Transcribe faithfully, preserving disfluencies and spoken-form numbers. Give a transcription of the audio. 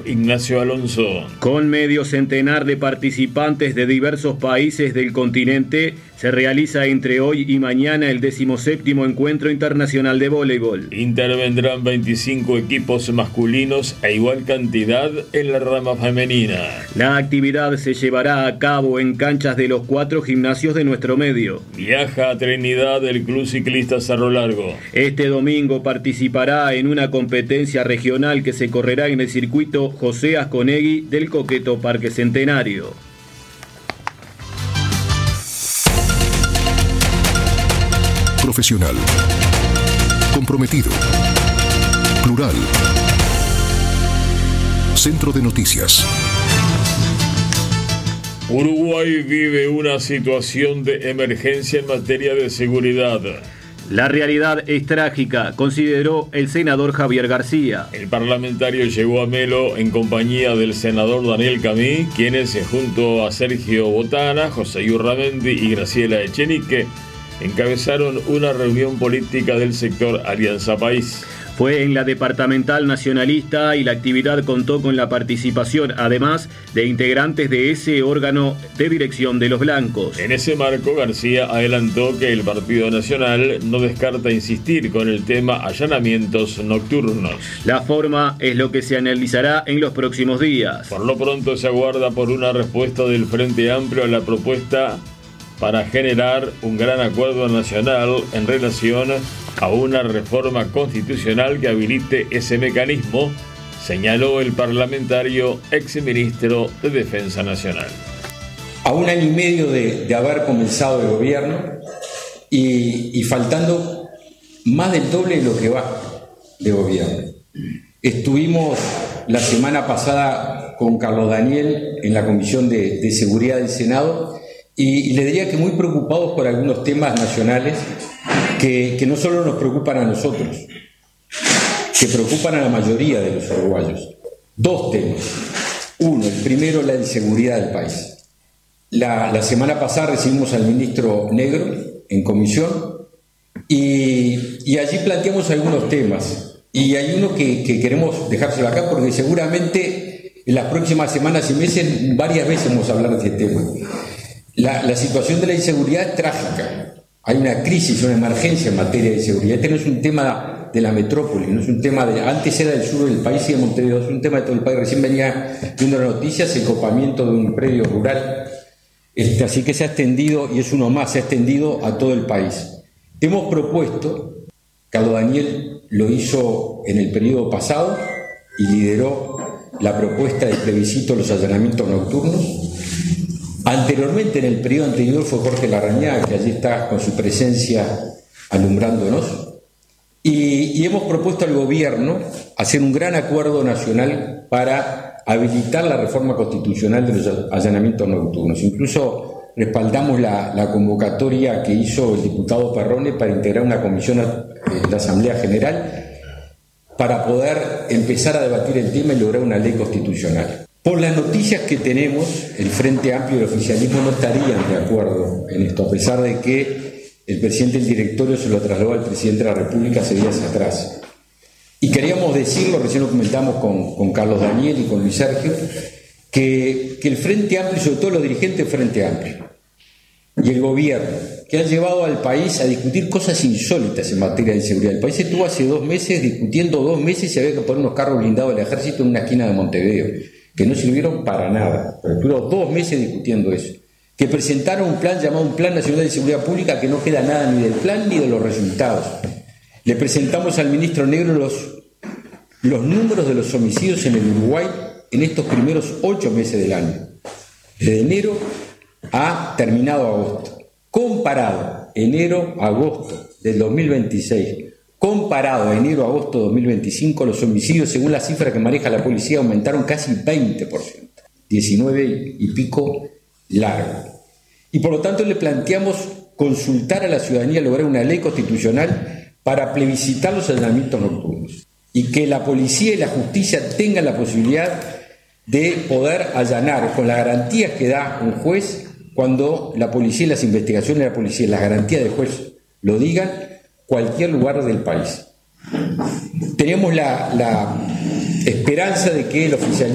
Ignacio Alonso. Con medio centenar de participantes de diversos países del continente, se realiza entre hoy y mañana el decimoséptimo Encuentro Internacional de Voleibol. Intervendrán veinticinco equipos masculinos e igual cantidad en la rama femenina. La actividad se llevará a cabo en canchas de los cuatro gimnasios de nuestro medio. Viaja a Trinidad el Club Ciclista Cerro Largo. Este domingo participará en una competencia regional que se correrá en el circuito José Asconegui del Coqueto Parque Centenario. Profesional, comprometido, plural. Centro de Noticias. Uruguay vive una situación de emergencia en materia de seguridad. La realidad es trágica, consideró el senador Javier García. El parlamentario llegó a Melo en compañía del senador Daniel Camí, quienes junto a Sergio Botana, José Yurramendi y Graciela Echenique encabezaron una reunión política del sector Alianza País. Fue en la departamental nacionalista y la actividad contó con la participación, además, de integrantes de ese órgano de dirección de los blancos. En ese marco, García adelantó que el Partido Nacional no descarta insistir con el tema allanamientos nocturnos. La forma es lo que se analizará en los próximos días. Por lo pronto se aguarda por una respuesta del Frente Amplio a la propuesta para generar un gran acuerdo nacional en relación a una reforma constitucional que habilite ese mecanismo, señaló el parlamentario exministro de Defensa Nacional. A un año y medio de, de haber comenzado el gobierno y, y faltando más del doble de lo que va de gobierno. Estuvimos la semana pasada con Carlos Daniel en la Comisión de, de Seguridad del Senado y, y le diría que muy preocupados por algunos temas nacionales que, que no solo nos preocupan a nosotros, que preocupan a la mayoría de los uruguayos. Dos temas. Uno, el primero, la inseguridad del país. La, la semana pasada recibimos al ministro Negro en comisión y, y allí planteamos algunos temas. Y hay uno que, que queremos dejárselo acá porque seguramente en las próximas semanas y meses varias veces vamos a hablar de este tema. La, la situación de la inseguridad es trágica. Hay una crisis, una emergencia en materia de seguridad. Este no es un tema de la metrópoli, no es un tema de... Antes era del sur del país y de Montevideo, es un tema de todo el país. Recién venía viendo las noticias el copamiento de un predio rural. Este, así que se ha extendido, y es uno más, se ha extendido a todo el país. Hemos propuesto, Carlos Daniel lo hizo en el periodo pasado y lideró la propuesta de plebiscito de los allanamientos nocturnos. Anteriormente, en el periodo anterior, fue Jorge Larrañaga, que allí está con su presencia alumbrándonos. Y, y hemos propuesto al gobierno hacer un gran acuerdo nacional para habilitar la reforma constitucional de los allanamientos nocturnos. Incluso respaldamos la, la convocatoria que hizo el diputado Perrone para integrar una comisión en la Asamblea General para poder empezar a debatir el tema y lograr una ley constitucional. Por las noticias que tenemos, el Frente Amplio y el oficialismo no estarían de acuerdo en esto, a pesar de que el presidente del directorio se lo trasladó al presidente de la República hace días atrás. Y queríamos decirlo, recién lo comentamos con, con Carlos Daniel y con Luis Sergio, que, que el Frente Amplio, sobre todo los dirigentes del Frente Amplio y el gobierno, que han llevado al país a discutir cosas insólitas en materia de seguridad. El país estuvo hace dos meses discutiendo dos meses si había que poner unos carros blindados del ejército en una esquina de Montevideo, que no sirvieron para nada, pero duró dos meses discutiendo eso, que presentaron un plan llamado un Plan Nacional de Seguridad Pública que no queda nada ni del plan ni de los resultados. Le presentamos al ministro Negro los, los números de los homicidios en el Uruguay en estos primeros ocho meses del año, desde enero a terminado agosto, comparado enero a agosto del dos mil veintiséis, comparado a enero-agosto de dos mil veinticinco, los homicidios, según la cifra que maneja la policía, aumentaron casi veinte por ciento, diecinueve y pico largo. Y por lo tanto le planteamos consultar a la ciudadanía, lograr una ley constitucional para plebiscitar los allanamientos nocturnos y que la policía y la justicia tengan la posibilidad de poder allanar con las garantías que da un juez cuando la policía y las investigaciones de la policía, las garantías del juez lo digan, cualquier lugar del país. Teníamos la, la esperanza de que el oficialismo